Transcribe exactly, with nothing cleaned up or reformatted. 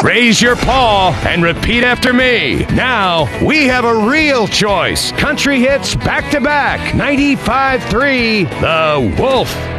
Raise your paw and repeat after me. Now we have a real choice. Country hits back to back. ninety-five three, The Wolf.